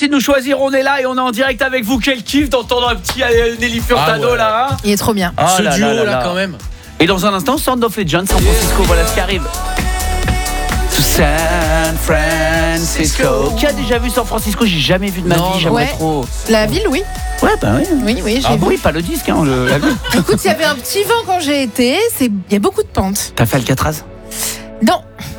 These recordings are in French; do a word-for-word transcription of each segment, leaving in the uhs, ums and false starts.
Merci de nous choisir, on est là et on est en direct avec vous. Quel kiff d'entendre un petit euh, Nelly Furtado ah ouais. là hein. Il est trop bien. Oh Ce là duo là, là, là, là quand même. Et dans un instant, Sound of Legends, San Francisco, voilà ce qui arrive. To San Francisco. Qui a déjà vu San Francisco? J'ai jamais vu de ma non, vie, j'aimerais ouais. trop. La ville, oui. Ouais, bah oui. Oui, oui, j'ai ah, vu. Oui, pas le disque, hein, le, la ville. Écoute, il y avait un petit vent quand j'ai été, c'est... il y a beaucoup de pentes. T'as fait Alcatraz? Non.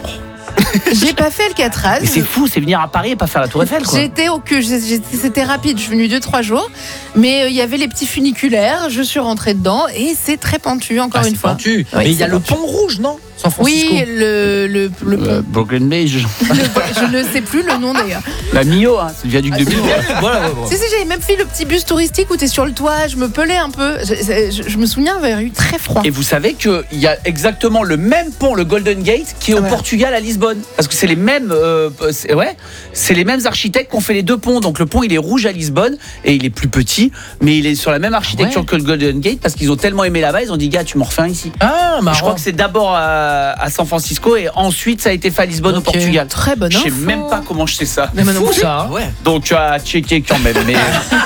J'ai pas fait Alcatraz. Mais c'est fou, c'est venir à Paris et pas faire la Tour Eiffel, quoi. J'étais au queue, c'était rapide, je suis venue deux trois jours, mais il euh, y avait les petits funiculaires, je suis rentrée dedans et c'est très pentu encore ah, une fois. Pentu. Oui, mais il y a pentu. le pont rouge, non? San Francisco. Oui, le le, le euh, Brooklyn Bridge. je ne sais plus le nom d'ailleurs. La Mio, hein, c'est le viaduc ah, de Mio. Voilà, voilà, voilà. Si si, j'avais même fait le petit bus touristique où t'es sur le toit, je me pelais un peu. Je, je, je me souviens avoir eu très froid. Et vous savez qu'il y a exactement le même pont, le Golden Gate, qui est au ouais. Portugal à Lisbonne. Parce que c'est les mêmes, euh, c'est, ouais, c'est les mêmes architectes qui ont fait les deux ponts. Donc le pont il est rouge à Lisbonne et il est plus petit, mais il est sur la même architecture ouais. que le Golden Gate parce qu'ils ont tellement aimé là-bas, ils ont dit gars, tu m'en refais un ici. Ah, marrant. Je crois que c'est d'abord à, à San Francisco et ensuite ça a été fait à Lisbonne okay. au Portugal. Très bonne info. Je sais info. même pas comment je sais ça. Mais fou ça. Hein. Ouais. Donc tu as checké quand même. Mais,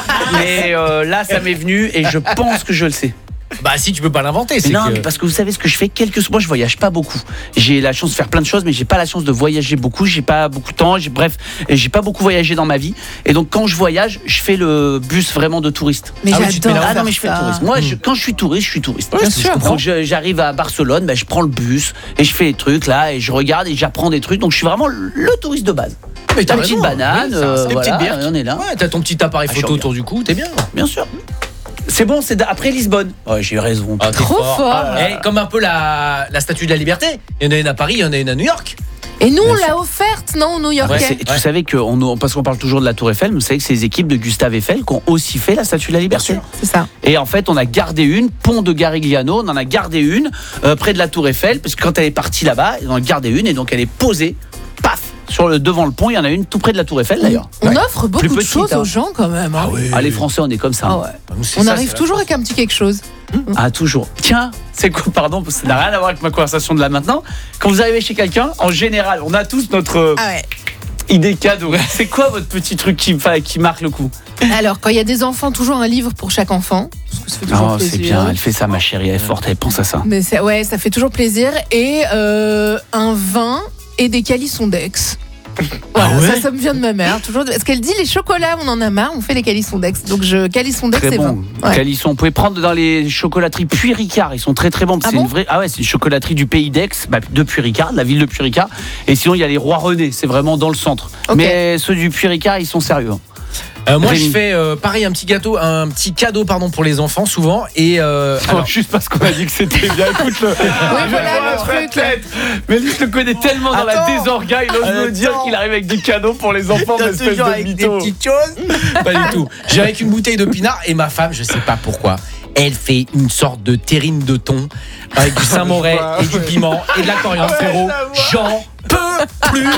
mais euh, là ça m'est venu et je pense que je le sais. Bah si tu peux pas l'inventer. C'est non que... mais parce que vous savez ce que je fais quelques moi je voyage pas beaucoup. J'ai la chance de faire plein de choses mais j'ai pas la chance de voyager beaucoup. J'ai pas beaucoup de temps. J'ai bref j'ai pas beaucoup voyagé dans ma vie et donc quand je voyage je fais le bus vraiment de touriste. Mais ah, j'adore. Oui, ah non mais je fais le tourisme. Moi mmh. je, quand je suis touriste je suis touriste. Ouais, bien sûr. Donc je, j'arrive à Barcelone ben, je prends le bus et je fais les trucs là et je regarde et j'apprends des trucs donc je suis vraiment le touriste de base. Mais t'as une petite banane, oui, euh, des voilà, petites bières. on est là. Ouais, t'as ton petit appareil photo ah, autour du cou, t'es bien. Bien sûr. C'est bon, c'est après Lisbonne. Ouais, j'ai eu raison. Ah, trop fort. fort. Ah, et comme un peu la, la statue de la liberté. Il y en a une à Paris, il y en a une à New York. Et nous, on l'a offerte, non, aux New-Yorkais. Ouais, ouais. Tu savais que, on, parce qu'on parle toujours de la Tour Eiffel, mais vous savez que c'est les équipes de Gustave Eiffel qui ont aussi fait la Statue de la Liberté. C'est ça. Et en fait, on a gardé une, pont de Garigliano, on en a gardé une euh, près de la Tour Eiffel, parce que quand elle est partie là-bas, on en a gardé une, et donc elle est posée, paf, sur le devant le pont. Il y en a une tout près de la Tour Eiffel d'ailleurs. On ouais. offre beaucoup Plus de petite, choses hein. aux gens quand même. Hein. Ah, oui. ah les Français, on est comme ça. Ah ouais. Bah, on ça, arrive toujours avec un petit quelque chose. Ah toujours. Tiens, c'est quoi, pardon, parce que ça n'a rien à voir avec ma conversation de là maintenant. Quand vous arrivez chez quelqu'un, en général, on a tous notre ah ouais. idée cadeau. C'est quoi votre petit truc qui, qui marque le coup? Alors, quand il y a des enfants, toujours un livre pour chaque enfant. Parce que ça fait toujours oh, plaisir. C'est bien, elle fait ça, ma chérie, elle est forte, elle pense à ça. Mais c'est, ouais, ça fait toujours plaisir. Et euh, un vin et des calissons d'ex. Voilà, ah ouais ça, ça me vient de ma mère. Toujours. Parce qu'elle dit les chocolats, on en a marre, on fait les calissons d'ex. Donc, je, calissons d'ex, très c'est bon. Ouais. Calisson, vous pouvez prendre dans les chocolateries Puy-Ricard, ils sont très très bons. Ah c'est bon une vraie, ah ouais, c'est une chocolaterie du pays d'Aix, bah, de Puy-Ricard, de la ville de Puy-Ricard. Et sinon, il y a les Rois René, c'est vraiment dans le centre. Okay. Mais ceux du Puy-Ricard, ils sont sérieux. Euh, moi, Rémi. je fais euh, pareil, un petit gâteau, un petit cadeau, pardon, pour les enfants, souvent. Et euh, alors... juste parce qu'on a dit que c'était bien. Écoute le. Oui, voilà le truc. Tête. Mais lui, je le connais tellement dans Attends. la désorga, il ose nous dire qu'il arrive avec des cadeaux pour les enfants, mais espèce de mytho. Des petites choses. Pas du tout. J'ai avec une bouteille de pinard et ma femme, je sais pas pourquoi, elle fait une sorte de terrine de thon avec du Saint-Moret et du piment et de la coriandre, frérot. J'en peux plus.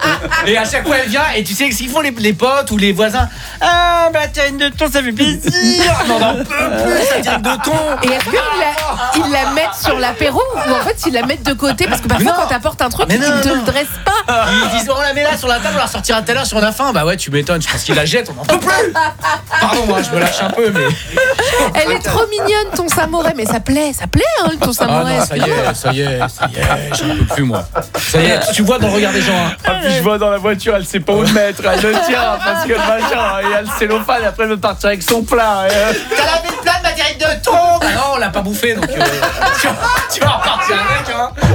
Et à chaque fois elle vient et tu sais ce qu'ils font les, les potes ou les voisins. Ah bah terrine de thon, ça fait plaisir. Non, non, peut plus ça terrine de thon. Et est-ce qu'ils la, ils la mettent sur l'apéro ou en fait ils la mettent de côté parce que parfois quand t'apportes un truc ils ne te le dressent pas. Ils disent on la met là sur la table, on la ressortira tout à l'heure si on a faim. Bah ouais, tu m'étonnes, je pense qu'ils la jettent, on en peut plus. Pardon, moi je me lâche un peu mais. Elle est trop mignonne ton Saint-Moret, mais ça plaît, ça plaît hein, ton Saint-Moret. Ah non, ça y est, ça y est, ça y est, j'en peux plus moi. Ça y est, tu vois dans le regard des gens. Hein. Ah, puis je vois dans la voiture, elle sait pas où le mettre, elle le tient parce que le machin, il y a le cellophane, après elle veut partir avec son plat. Et euh... T'as lavé le plat de ma terrine de thon. Bah non, on l'a pas bouffé donc euh, tu, vas, tu vas repartir avec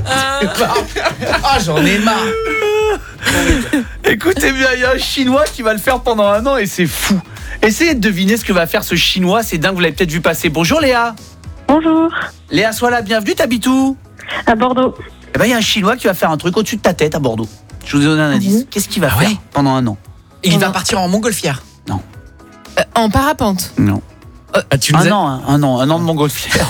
hein. Ah, j'en ai marre. Écoutez bien, il y a un Chinois qui va le faire pendant un an et c'est fou. Essayez de deviner ce que va faire ce Chinois, c'est dingue, vous l'avez peut-être vu passer. Bonjour Léa. Bonjour. Léa, sois là, bienvenue, t'habites où? À Bordeaux. Eh ben, il y a un Chinois qui va faire un truc au-dessus de ta tête à Bordeaux. Je vous ai donné un indice. Mmh. Qu'est-ce qu'il va ah faire ouais pendant un an? Et il va partir en montgolfière? Non. Euh, en parapente? Non. Euh, tu un, as... an, hein, un an, un an de montgolfière.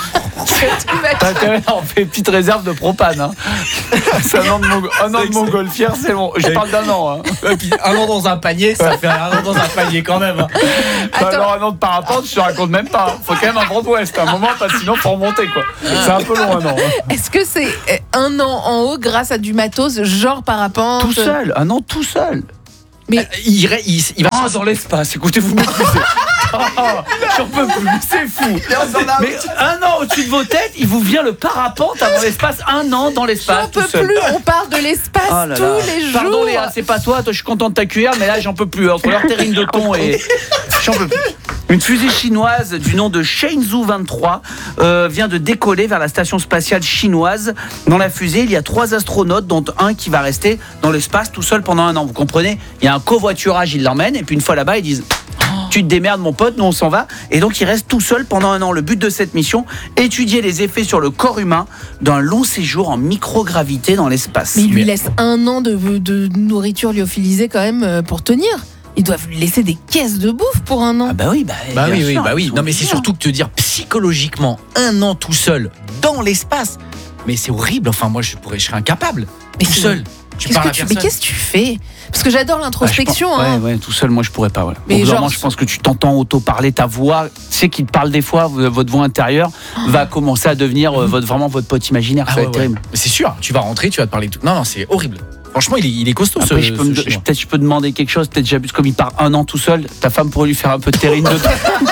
On fait une petite réserve de propane. Hein. C'est un an de, mon... un an de montgolfière, c'est bon. Je parle d'un an. Hein. Et puis un an dans un panier, ça fait un an dans un panier quand même. Hein. Bah alors un an de parapente, je te raconte même pas. Faut quand même un grand ouest à un moment, parce que sinon faut remonter quoi. C'est un peu long un an. Hein. Est-ce que c'est un an en haut grâce à du matos, genre parapente? Tout seul, un an tout seul. Mais Euh, il, irait- il, il va. Ah, dans l'espace, écoutez, vous m'épuisez. Ah, j'en peux plus, c'est fou. Mais un an au-dessus de vos têtes, il vous vient le parapente avant l'espace, un an dans j'en l'espace peux tout seul. plus. On parle de l'espace Oh là tous là. les jours. Pardon Léa, c'est pas toi, toi je suis content de t'accueillir, mais là j'en peux plus. Entre leur terrine de thon et. J'en peux plus. Une fusée chinoise du nom de Shenzhou vingt-trois euh, vient de décoller vers la station spatiale chinoise. Dans la fusée, il y a trois astronautes, dont un qui va rester dans l'espace tout seul pendant un an. Vous comprenez ? Il y a un covoiturage, ils l'emmènent, et puis une fois là-bas, ils disent tu te démerdes mon pote, nous on s'en va. Et donc il reste tout seul pendant un an. Le but de cette mission, étudier les effets sur le corps humain d'un long séjour en microgravité dans l'espace. Mais il lui laisse un an de, de nourriture lyophilisée quand même euh, pour tenir. Ils doivent lui laisser des caisses de bouffe pour un an. Ah bah oui, bah, Bah bien oui, oui, sûr, bah oui. ils sont Non, mais c'est bizarres. surtout que te dire psychologiquement un an tout seul dans l'espace. Mais c'est horrible. Enfin, moi, je pourrais, je serais incapable. Mais tout c'est- seul. Tu Qu'est-ce parles que à tu, mais personne. qu'est-ce que tu fais ? Parce que j'adore Bah, je l'introspection. pense- hein. ouais, ouais, tout seul, moi je pourrais pas. Ouais. Mais Au bout d'un genre- moment, je pense que tu t'entends auto-parler, ta voix, tu sais qu'il te parle des fois, v- votre voix intérieure va commencer à devenir euh, votre, vraiment votre pote imaginaire. Ah ça va ouais, être ouais. terrible. Mais c'est sûr. Tu vas rentrer, tu vas te parler de tout. Non, non, c'est horrible. Franchement, il est, il est costaud. Après, ce, je peux ce me- Chinois. je- peut-être je peux demander quelque chose, peut-être j'abuse, comme il part un an tout seul, ta femme pourrait lui faire un peu de terrine de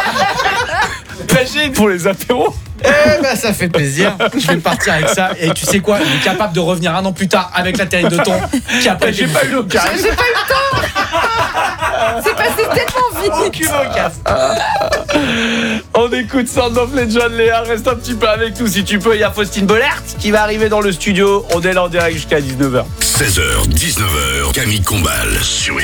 pour les apéros. Eh ben, ça fait plaisir. Je vais partir avec ça. Et tu sais quoi ? Il est capable de revenir un an plus tard avec la terrine de thon qui a pas J'ai pas eu l'occasion. J'ai pas eu le temps. C'est passé tellement vite. aucune occasion. On écoute Sound of Legend, Léa, reste un petit peu avec nous si tu peux. Il y a Faustine Bollert qui va arriver dans le studio. On est là en direct jusqu'à dix-neuf heures. seize heures, dix-neuf heures, Camille Combal sur